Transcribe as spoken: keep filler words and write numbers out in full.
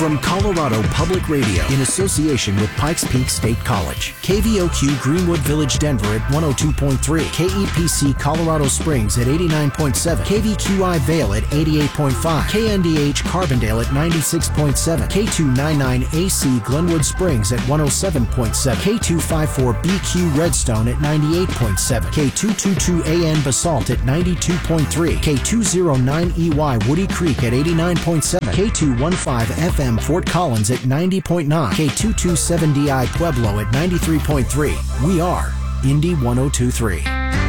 From Colorado Public Radio in association with Pikes Peak State College. K V O Q Greenwood Village, Denver at one oh two point three. K E P C Colorado Springs at eighty-nine point seven. K V Q I Vail at eighty-eight point five. K N D H Carbondale at ninety-six point seven. K two ninety-nine A C Glenwood Springs at one oh seven point seven. K two fifty-four B Q Redstone at ninety-eight point seven. K two twenty-two A N Basalt at ninety-two point three. K two oh nine E Y Woody Creek at eighty-nine point seven. K two fifteen F M Fort Collins at ninety point nine. K two twenty-seven D I Pueblo at ninety-three point three. We are Indy one oh two point three.